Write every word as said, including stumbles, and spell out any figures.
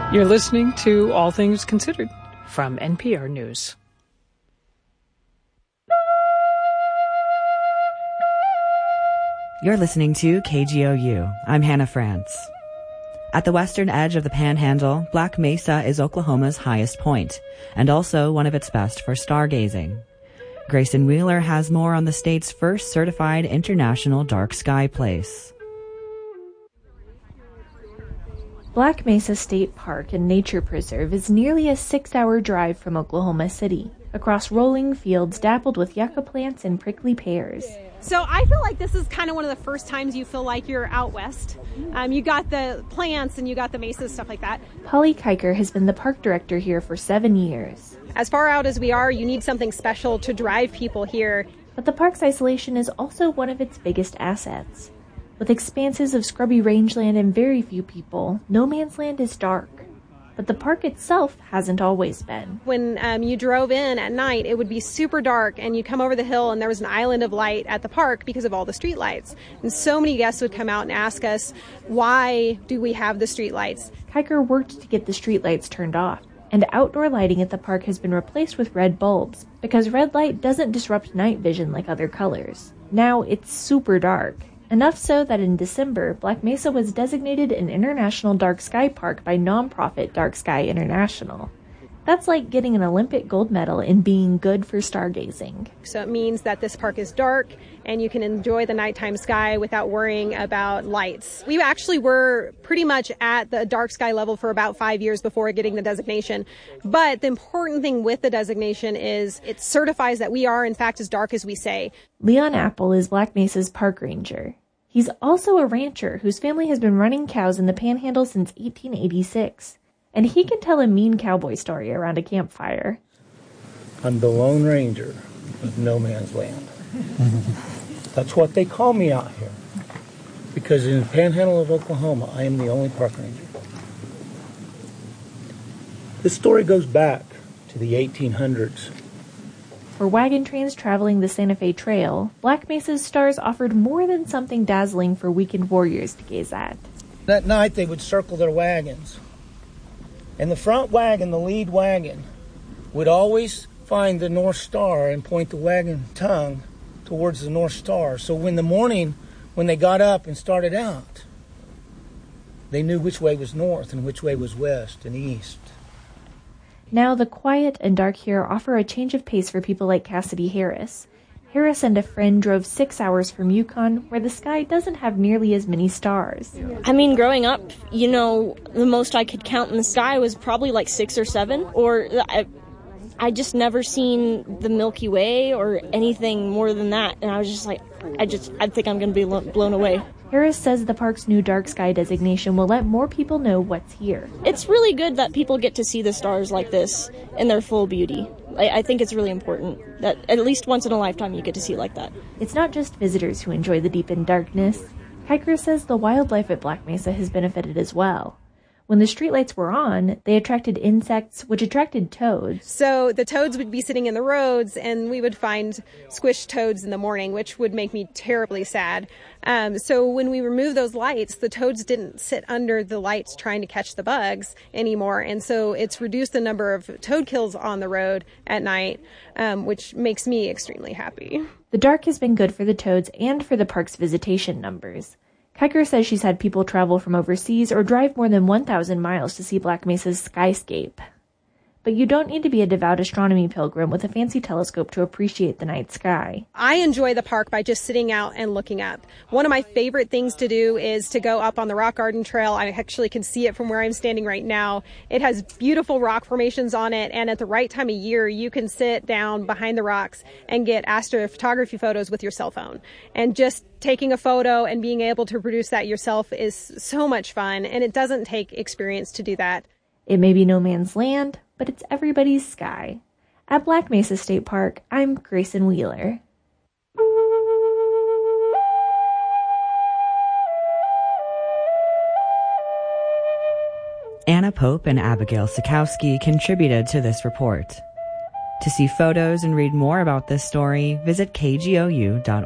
You're listening to All Things Considered from N P R News. You're listening to K G O U. I'm Hannah France. At the western edge of the Panhandle, Black Mesa is Oklahoma's highest point, and also one of its best for stargazing. Grayson Wheeler has more on the state's first certified international dark sky place. Black Mesa State Park and Nature Preserve is nearly a six-hour drive from Oklahoma City, across rolling fields dappled with yucca plants and prickly pears. So I feel like this is kind of one of the first times you feel like you're out west. Um, you got the plants and you got the mesas, stuff like that. Polly Kiker has been the park director here for seven years. As far out as we are, you need something special to drive people here. But the park's isolation is also one of its biggest assets. With expanses of scrubby rangeland and very few people, no man's land is dark. But the park itself hasn't always been. When um, you drove in at night, it would be super dark, and you come over the hill and there was an island of light at the park because of all the street lights. And so many guests would come out and ask us, why do we have the street lights? Kiker worked to get the street lights turned off, and outdoor lighting at the park has been replaced with red bulbs because red light doesn't disrupt night vision like other colors. Now it's super dark. Enough so that in December, Black Mesa was designated an International Dark Sky Park by nonprofit Dark Sky International. That's like getting an Olympic gold medal in being good for stargazing. So it means that this park is dark and you can enjoy the nighttime sky without worrying about lights. We actually were pretty much at the dark sky level for about five years before getting the designation. But the important thing with the designation is it certifies that we are, in fact, as dark as we say. Leon Apple is Black Mesa's park ranger. He's also a rancher whose family has been running cows in the Panhandle since eighteen eighty-six. And he can tell a mean cowboy story around a campfire. I'm the Lone Ranger of no man's land. That's what they call me out here. Because in the Panhandle of Oklahoma, I am the only park ranger. This story goes back to the eighteen hundreds. For wagon trains traveling the Santa Fe Trail, Black Mesa's stars offered more than something dazzling for weekend warriors to gaze at. That night, they would circle their wagons. And the front wagon, the lead wagon, would always find the North Star and point the wagon tongue towards the North Star. So when the morning, when they got up and started out, they knew which way was north and which way was west and east. Now the quiet and dark here offer a change of pace for people like Cassidy Harris. Harris and a friend drove six hours from Yukon, where the sky doesn't have nearly as many stars. I mean, growing up, you know, the most I could count in the sky was probably like six or seven, or I, I just never seen the Milky Way or anything more than that, and I was just like, I just, I think I'm going to be lo- blown away. Harris says the park's new dark sky designation will let more people know what's here. It's really good that people get to see the stars like this in their full beauty. I, I think it's really important that at least once in a lifetime you get to see like that. It's not just visitors who enjoy the deepened darkness. Kiker says the wildlife at Black Mesa has benefited as well. When the streetlights were on, they attracted insects, which attracted toads. So the toads would be sitting in the roads, and we would find squished toads in the morning, which would make me terribly sad. Um, so when we removed those lights, the toads didn't sit under the lights trying to catch the bugs anymore. And so it's reduced the number of toad kills on the road at night, um, which makes me extremely happy. The dark has been good for the toads and for the park's visitation numbers. Kiker says she's had people travel from overseas or drive more than one thousand miles to see Black Mesa's skyscape. But you don't need to be a devout astronomy pilgrim with a fancy telescope to appreciate the night sky. I enjoy the park by just sitting out and looking up. One of my favorite things to do is to go up on the Rock Garden Trail. I actually can see it from where I'm standing right now. It has beautiful rock formations on it, and at the right time of year, you can sit down behind the rocks and get astrophotography photos with your cell phone. And just taking a photo and being able to produce that yourself is so much fun, and it doesn't take experience to do that. It may be no man's land, but it's everybody's sky. At Black Mesa State Park, I'm Grayson Wheeler. Anna Pope and Abigail Sikowski contributed to this report. To see photos and read more about this story, visit K G O U dot